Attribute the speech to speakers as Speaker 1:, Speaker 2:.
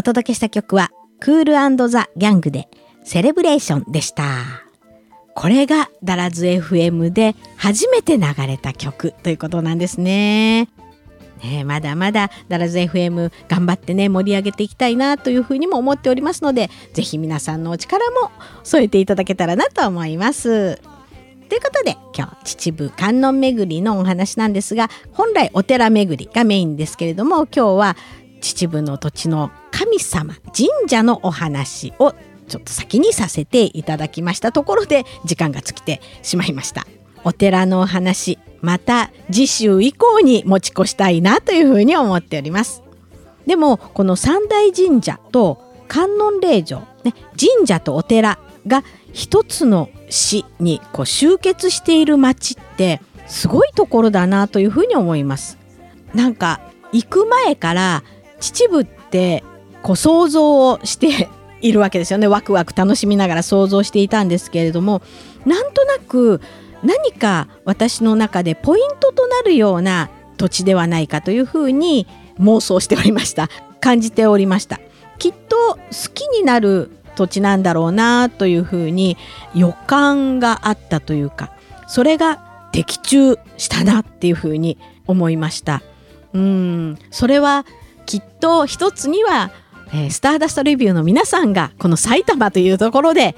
Speaker 1: 届けした曲はクール&ザ・ギャングでセレブレーションでした。これがダラズ FM で初めて流れた曲ということなんですね。まだまだダラズ FM 頑張ってね盛り上げていきたいなというふうにも思っておりますので、ぜひ皆さんのお力も添えていただけたらなと思います。ということで今日秩父観音巡りのお話なんですが、本来お寺巡りがメインですけれども、今日は秩父の土地の神様神社のお話をちょっと先にさせていただきましたところで時間が尽きてしまいました。お寺のお話また次週以降に持ち越したいなというふうに思っております。でもこの三大神社と観音霊場、神社とお寺が一つの市に集結している町ってすごいところだなというふうに思います。なんか行く前から秩父って想像をしているわけですよね。ワクワク楽しみながら想像していたんですけれども、なんとなく何か私の中でポイントとなるような土地ではないかというふうに妄想しておりました。感じておりました。きっと好きになる土地なんだろうなというふうに予感があったというか、それが的中したなっていうふうに思いました。それはきっと一つにはスターダストレビューの皆さんがこの埼玉というところで